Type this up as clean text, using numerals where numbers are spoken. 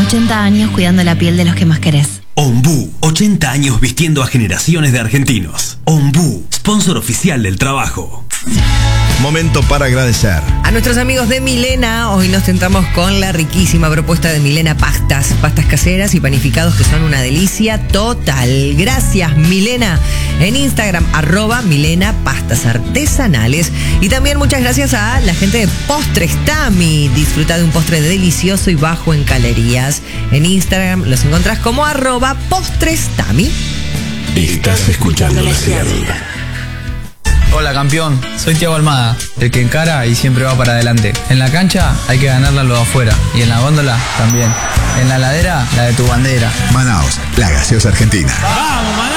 80 años cuidando la piel de los que más querés. Ombú, 80 años vistiendo a generaciones de argentinos. Ombú, sponsor oficial del trabajo. Momento para agradecer. A nuestros amigos de Milena, hoy nos tentamos con la riquísima propuesta de Milena pastas caseras y panificados que son una delicia total. Gracias, Milena. En Instagram, @Milena Pastas Artesanales. Y también muchas gracias a la gente de Postres Tami. Disfruta de un postre delicioso y bajo en calorías. En Instagram los encontrás como @Postres Tami. Estás escuchando la Ciudad. Hola campeón, soy Thiago Almada, el que encara y siempre va para adelante. En la cancha hay que ganarla lo de afuera y en la góndola también. En la ladera, la de tu bandera. Manaos, la gaseosa argentina. ¡Vamos,